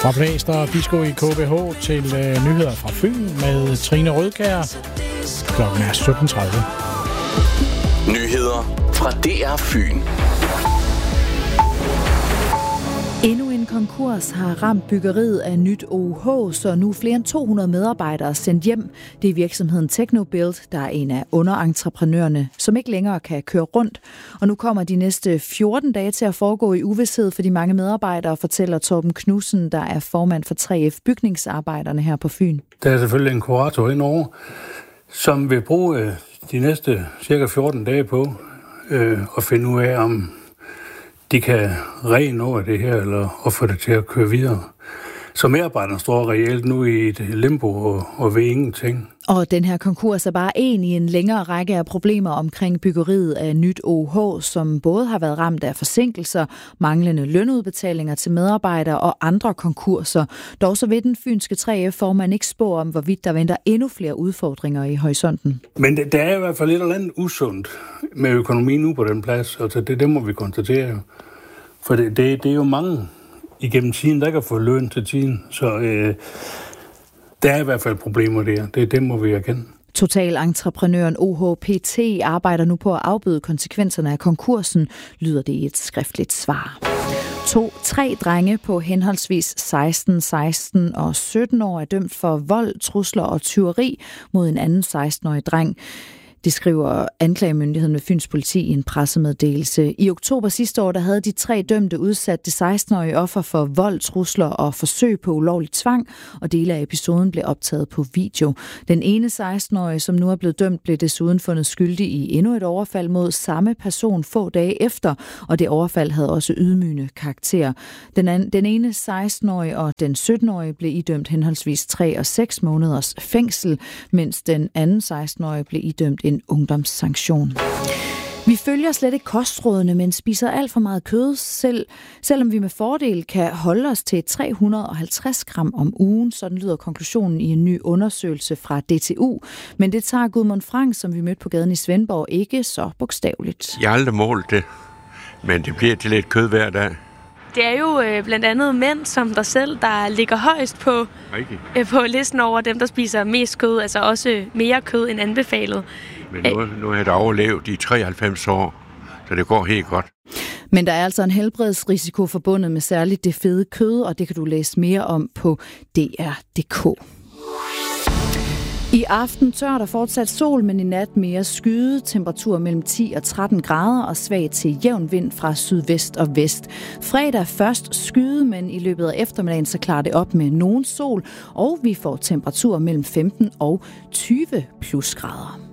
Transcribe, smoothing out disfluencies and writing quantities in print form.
Fra Blæster og Disco i KBH til nyheder fra Fyn med Trine Rødkjær. Klokken er 17.30. Nyheder fra DR Fyn. Endnu en konkurs har ramt byggeriet af nyt OUH, så nu flere end 200 medarbejdere er sendt hjem. Det er virksomheden Technobuild, der er en af underentreprenørerne, som ikke længere kan køre rundt. Og nu kommer de næste 14 dage til at foregå i uvished for de mange medarbejdere, fortæller Torben Knudsen, der er formand for 3F Bygningsarbejderne her på Fyn. Der er selvfølgelig en kurator indover, som vil bruge de næste cirka 14 dage på at finde ud af, om de kan rene over det her, eller få det til at køre videre. Så medarbejderne står reelt nu i et limbo og ved ingenting. Og den her konkurs er bare en i en længere række af problemer omkring byggeriet af nyt OUH, som både har været ramt af forsinkelser, manglende lønudbetalinger til medarbejdere og andre konkurser. Dog så vil den fynske 3F-formand ikke spå om, hvorvidt der venter endnu flere udfordringer i horisonten. Men der er i hvert fald et eller andet usundt med økonomien nu på den plads, og det må vi konstatere. For det er jo mange igennem tiden, der kan få løn til tiden, så der er i hvert fald problemer der. Det må vi erkende. Totalentreprenøren OHPT arbejder nu på at afbøde konsekvenserne af konkursen, lyder det i et skriftligt svar. 3 drenge på henholdsvis 16 og 17 år er dømt for vold, trusler og tyveri mod en anden 16-årig dreng. Det skriver anklagemyndigheden ved Fyns Politi i en pressemeddelelse. I oktober sidste år, der havde de 3 dømte udsat det 16-årige offer for vold, trusler og forsøg på ulovlig tvang, og dele af episoden blev optaget på video. Den ene 16-årige, som nu er blevet dømt, blev desuden fundet skyldig i endnu et overfald mod samme person få dage efter, og det overfald havde også ydmygende karakter. Den ene 16-årige og den 17-årige blev idømt henholdsvis 3 og 6 måneders fængsel, mens den anden 16-årige blev idømt en ungdomssanktion. Vi følger slet ikke kostrådene, men spiser alt for meget kød, selvom vi med fordel kan holde os til 350 gram om ugen. Sådan lyder konklusionen i en ny undersøgelse fra DTU. Men det tager Gudmund Frank, som vi mødte på gaden i Svendborg, ikke så bogstaveligt. Jeg har aldrig målt det, men det bliver til lidt kød hver dag. Det er jo blandt andet mænd som dig selv, der ligger højst på listen over dem, der spiser mest kød, altså også mere kød end anbefalet. Men nu har jeg da overlevet i 93 år, så det går helt godt. Men der er altså en helbredsrisiko forbundet med særligt det fede kød, og det kan du læse mere om på dr.dk. I aften tør der fortsat sol, men i nat mere skyde, temperatur mellem 10 og 13 grader og svag til jævn vind fra sydvest og vest. Fredag først skyde, men i løbet af eftermiddagen så klarer det op med nogen sol, og vi får temperatur mellem 15 og 20 plusgrader.